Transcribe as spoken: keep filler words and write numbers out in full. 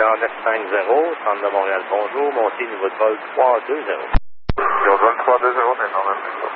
Montréal neuf cinq zéro, centre de Montréal, bonjour, montez niveau de vol trois deux zéro. Niveau de vol trois deux zéro, maintenant,